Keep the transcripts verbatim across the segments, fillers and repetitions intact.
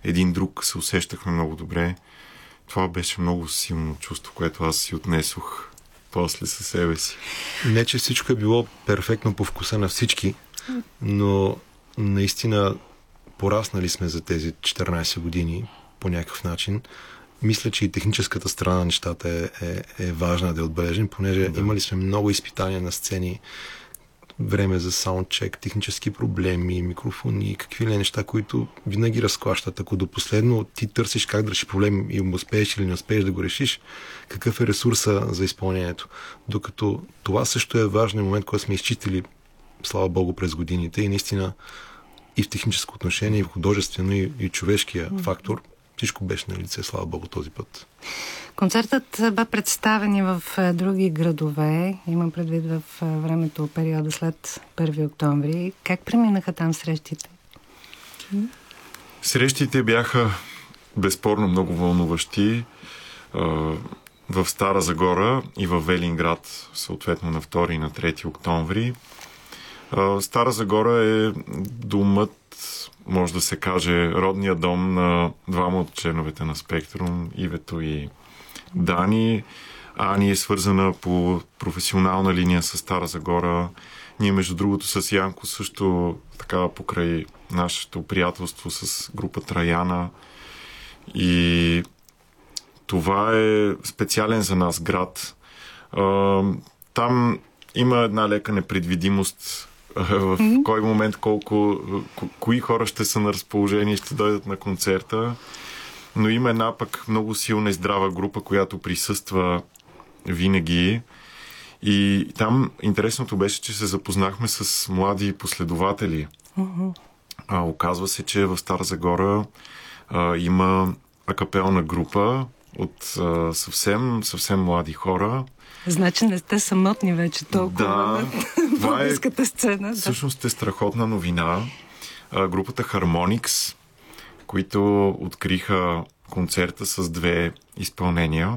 един друг се усещахме много добре. Това беше много силно чувство, което аз си отнесох после със себе си. Не, че всичко е било перфектно по вкуса на всички, но наистина пораснали сме за тези четиринайсет години по някакъв начин. Мисля, че и техническата страна на нещата е, е, е важна да я отбележим, понеже да. Имали сме много изпитания на сцени, време за саундчек, технически проблеми, микрофони, какви ли неща, които винаги разклащат. Ако до последно ти търсиш как да решиш проблем и успееш или не успееш да го решиш, какъв е ресурса за изпълнението. Докато това също е важен момент, който сме изчистили, слава Богу, през годините и наистина и в техническо отношение, и в художествено, и, и човешкия фактор. Всичко беше на лице, слава Богу, този път. Концертът бе представен и в други градове. Имам предвид в времето, периода след първи октомври. Как преминаха там срещите? Срещите бяха безспорно много вълнуващи. В Стара Загора и в Велинград, съответно на втори и на трети октомври. Стара Загора е домът, може да се каже, родния дом на двама от членовете на Спектрум, Ивето и Дани. Ани е свързана по професионална линия с Стара Загора. Ние, между другото, с Янко също така покрай нашето приятелство с група Траяна. И това е специален за нас град. Там има една лека непредвидимост в mm-hmm. кой момент колко ко, кои хора ще са на разположение и ще дойдат на концерта. Но има една пък много силна и здрава група, която присъства винаги. И там интересното беше, че се запознахме с млади последователи. Mm-hmm. А, оказва се, че в Стара Загора а, има акапелна група от а, съвсем, съвсем млади хора. Значи не сте самотни вече толкова да, в българската сцена. Да. Всъщност е страхотна новина. А, групата Harmonix, които откриха концерта с две изпълнения.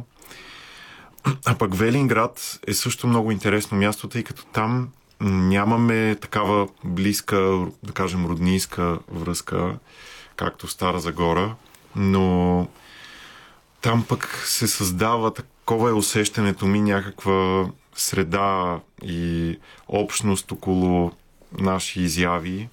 А пък Велинград е също много интересно място, тъй като там нямаме такава близка, да кажем, роднинска връзка, както в Стара Загора, но там пък се създава, такова е усещането ми, някаква среда и общност около наши изяви.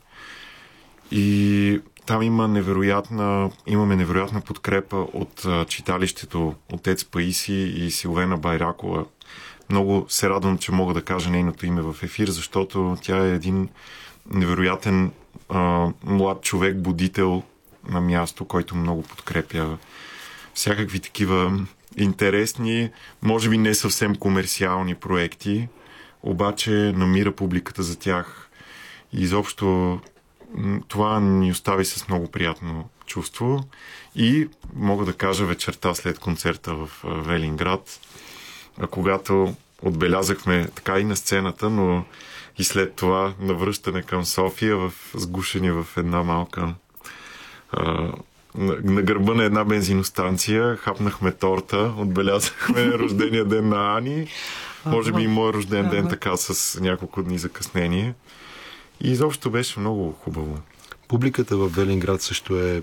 И там има невероятна, имаме невероятна подкрепа от а, читалището Отец Паиси и Силвена Байракова. Много се радвам, че мога да кажа нейното име в ефир, защото тя е един невероятен а, млад човек, будител на място, който много подкрепя всякакви такива интересни, може би не съвсем комерциални проекти, обаче намира публиката за тях. И изобщо това ни остави с много приятно чувство. И мога да кажа вечерта след концерта в Велинград, когато отбелязахме така и на сцената, но и след това навръщане към София в сгушени в една малка а, на, на гърба на една бензиностанция, хапнахме торта, отбелязахме рождения ден на Ани, може би и мой рожден ден така с няколко дни закъснение. И изобщо беше много хубаво. Публиката в Велинград също е...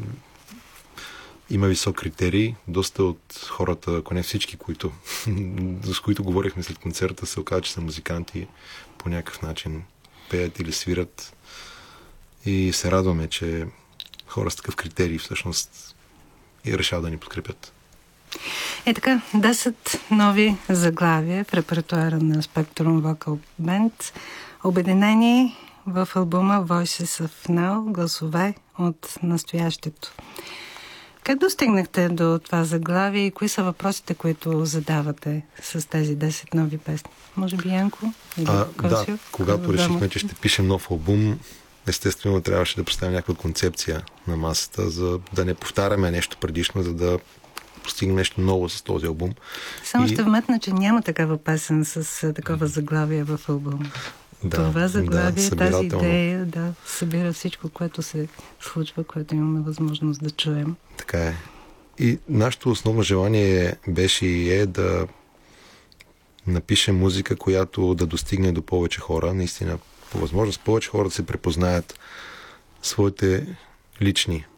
има висок критерий. Доста от хората, ако не всички, които... с които говорихме след концерта, се оказа, че са музиканти, по някакъв начин пеят или свират. И се радваме, че хора с такъв критерий всъщност и решават да ни подкрепят. Е така, десет нови заглавия в репертуара на Spectrum Vocal Band, обединени в албума Voices of Now, гласове от настоящето. Как достигнахте до това заглавие и кои са въпросите, които задавате с тези десет нови песни? Може би Янко? Или а, Косио? Да, когато решихме, че ще пишем нов албум, естествено трябваше да поставим някаква концепция на масата, за да не повтаряме нещо предишно, за да постигнем нещо ново с този албум. Само и... ще вметна, че няма такава песен с такова заглавие в албума. Да, това заглавие, да, тази идея, да, събира всичко, което се случва, което имаме възможност да чуем. Така е. И нашето основно желание беше и е да напишем музика, която да достигне до повече хора. Наистина, по възможност повече хора да се препознаят своите лични